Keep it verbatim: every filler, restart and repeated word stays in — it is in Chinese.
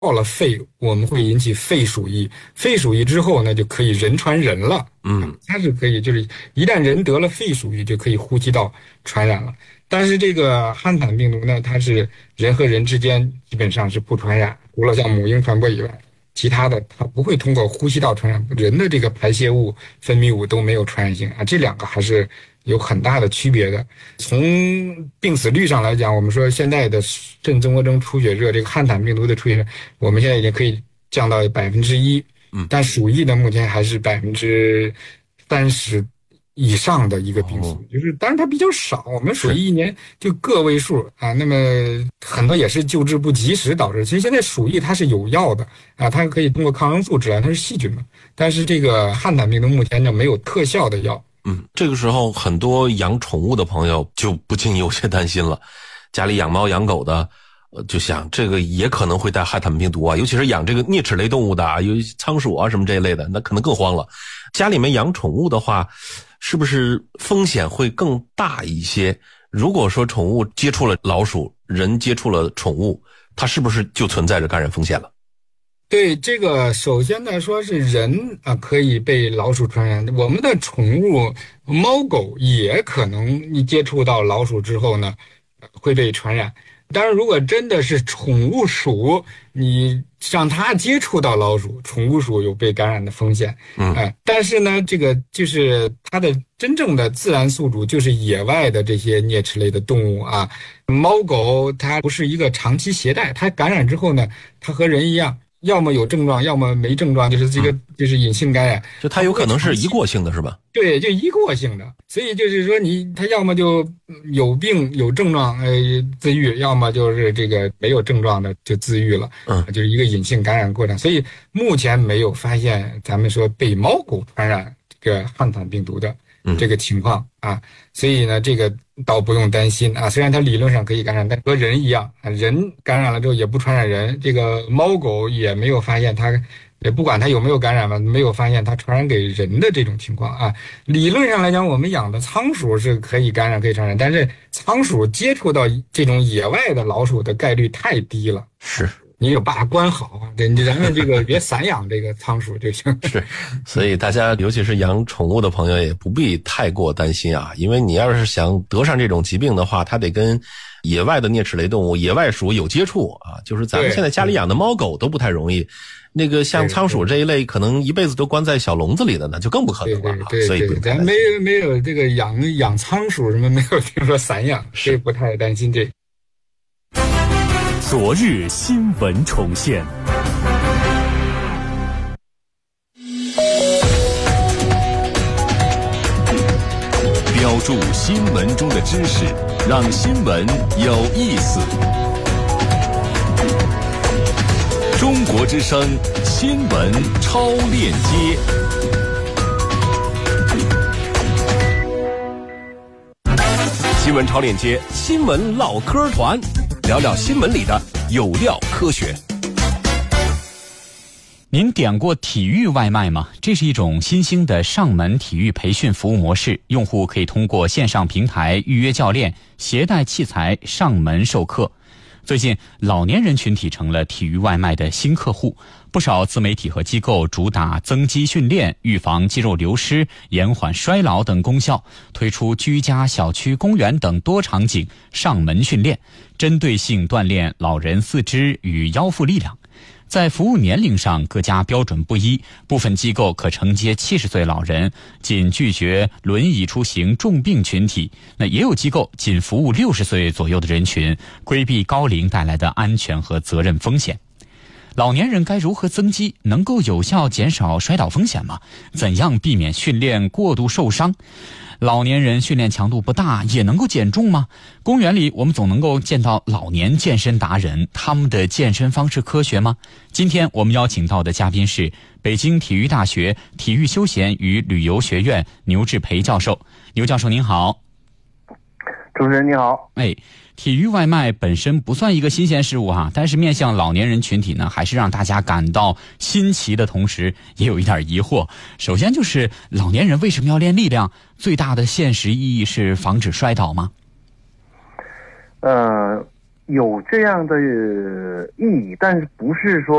到了肺，我们会引起肺鼠疫，肺鼠疫之后呢，就可以人传人了。 嗯， 它是可以，就是一旦人得了肺鼠疫，就可以呼吸道传染了。但是这个汉坦病毒呢，它是人和人之间基本上是不传染，除了像母婴传播以外，其他的它不会通过呼吸道传染。人的这个排泄物、分泌物都没有传染性啊，这两个还是有很大的区别的。从病死率上来讲，我们说现在的肾综合征出血热，这个汉坦病毒的出血热，我们现在已经可以降到百分之一， 嗯， 但鼠疫呢，目前还是百分之三十以上的一个病死， 哦、 就是当然它比较少，我们鼠疫一年就个位数啊，那么很多也是救治不及时导致。其实现在鼠疫它是有药的啊，它可以通过抗生素治疗，它是细菌嘛，但是这个汉坦病毒目前就没有特效的药。 嗯，这个时候很多养宠物的朋友就不禁有些担心了，家里养猫养狗的，呃，就想这个也可能会带汉坦病毒啊，尤其是养这个啮齿类动物的啊，有仓鼠啊什么这一类的，那可能更慌了。家里面养宠物的话，是不是风险会更大一些？如果说宠物接触了老鼠，人接触了宠物，它是不是就存在着感染风险了？ 对，这个首先呢，说是人啊可以被老鼠传染，我们的宠物猫狗也可能你接触到老鼠之后呢，会被传染。当然，如果真的是宠物鼠，你让它接触到老鼠，宠物鼠有被感染的风险。 嗯， 呃，但是呢，这个就是它的真正的自然宿主就是野外的这些啮齿类的动物啊，猫狗它不是一个长期携带，它感染之后呢，它和人一样。要么有症状，要么没症状，就是这个、嗯、就是隐性感染， 就它有可能是一过性的，是吧？ 对，就一过性的，所以就是说你它要么就有病有症状，呃，自愈，要么就是这个没有症状的就自愈了， 嗯， 就是一个隐性感染过程。所以目前没有发现咱们说被猫狗传染这个汉坦病毒的这个情况、嗯、啊，所以呢，这个倒不用担心啊。虽然它理论上可以感染，但和人一样啊，人感染了之后也不传染人，这个猫狗也没有发现它，也不管它有没有感染吧，没有发现它传染给人的这种情况啊。理论上来讲，我们养的仓鼠是可以感染可以传染，但是仓鼠接触到这种野外的老鼠的概率太低了。 是。 你有把它关好啊，对，咱们这个别散养这个仓鼠就行。 是，所以大家尤其是养宠物的朋友也不必太过担心啊，因为你要是想得上这种疾病的话，它得跟野外的啮齿类动物、野外鼠有接触啊，就是咱们现在家里养的猫狗都不太容易。那个像仓鼠这一类，可能一辈子都关在小笼子里的，那就更不可能了。 对对对， 所以不咱没没有这个养养仓鼠什么，没有听说散养，所以不太担心这。 昨日新闻重现，标注新闻中的知识，让新闻有意思。中国之声新闻超链接，新闻超链接，新闻唠嗑团。聊聊新闻里的有料科学。 您点过体育外卖吗？这是一种新兴的上门体育培训服务模式，用户可以通过线上平台预约教练，携带器材上门授课。最近，老年人群体成了体育外卖的新客户，不少自媒体和机构主打增肌训练、预防肌肉流失、延缓衰老等功效，推出居家、小区、公园等多场景上门训练，针对性锻炼老人四肢与腰腹力量。在服务年龄上，各家标准不一，部分机构可承接七十岁老人，仅拒绝轮椅出行重病群体；那也有机构仅服务六十岁左右的人群，规避高龄带来的安全和责任风险。老年人该如何增肌，能够有效减少摔倒风险吗？怎样避免训练过度受伤？老年人训练强度不大也能够减重吗？公园里我们总能够见到老年健身达人，他们的健身方式科学吗？今天我们邀请到的嘉宾是北京体育大学体育休闲与旅游学院牛志培教授。牛教授您好。 主持人你好。 哎，体育外卖本身不算一个新鲜事物哈，但是面向老年人群体呢，还是让大家感到新奇的同时，也有一点疑惑。首先就是老年人为什么要练力量？最大的现实意义是防止摔倒吗？ 呃， 有这样的意义，但是不是说